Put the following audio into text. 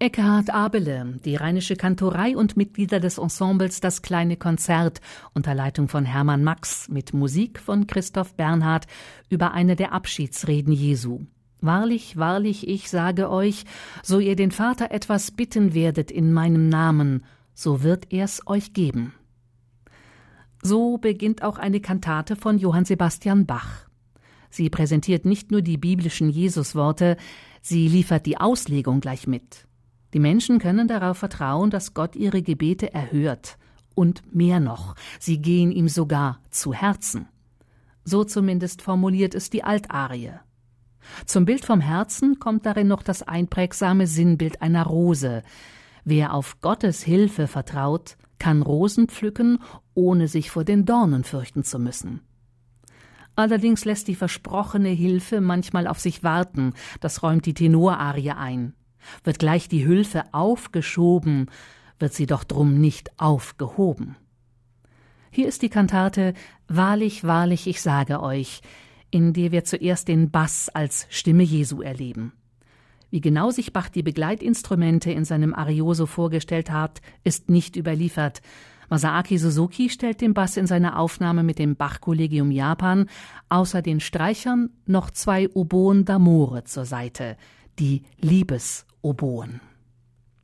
Ekkehard Abele, die Rheinische Kantorei und Mitglieder des Ensembles Das kleine Konzert unter Leitung von Hermann Max mit Musik von Christoph Bernhard über eine der Abschiedsreden Jesu. Wahrlich, wahrlich, ich sage euch, so ihr den Vater etwas bitten werdet in meinem Namen, so wird er's euch geben. So beginnt auch eine Kantate von Johann Sebastian Bach. Sie präsentiert nicht nur die biblischen Jesusworte, sie liefert die Auslegung gleich mit. Die Menschen können darauf vertrauen, dass Gott ihre Gebete erhört. Und mehr noch, sie gehen ihm sogar zu Herzen. So zumindest formuliert es die Altarie. Zum Bild vom Herzen kommt darin noch das einprägsame Sinnbild einer Rose. Wer auf Gottes Hilfe vertraut, kann Rosen pflücken, ohne sich vor den Dornen fürchten zu müssen. Allerdings lässt die versprochene Hilfe manchmal auf sich warten, das räumt die Tenorarie ein. Wird gleich die Hilfe aufgeschoben, wird sie doch drum nicht aufgehoben. Hier ist die Kantate »Wahrlich, wahrlich, ich sage euch«, in der wir zuerst den Bass als Stimme Jesu erleben. Wie genau sich Bach die Begleitinstrumente in seinem Arioso vorgestellt hat, ist nicht überliefert. Masaaki Suzuki stellt den Bass in seiner Aufnahme mit dem Bach-Kollegium Japan außer den Streichern noch 2 Oboen d'amore zur Seite, die Liebesoboen.